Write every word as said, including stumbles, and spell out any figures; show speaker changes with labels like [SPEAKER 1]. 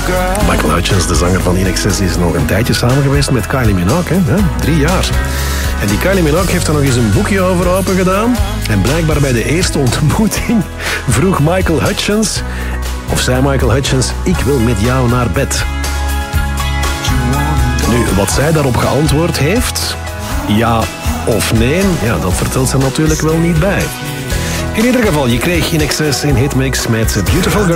[SPEAKER 1] Michael Hutchence, de zanger van In Excess, is nog een tijdje samen geweest met Kylie Minogue. Hè? Ja, drie jaar. En die Kylie Minogue heeft er nog eens een boekje over open gedaan. En blijkbaar bij de eerste ontmoeting vroeg Michael Hutchence, of zei Michael Hutchence, ik wil met jou naar bed. Nu, wat zij daarop geantwoord heeft, ja of nee, ja, dat vertelt ze natuurlijk wel niet bij. In ieder geval, je kreeg In Excess in Hitmix met Beautiful Girl.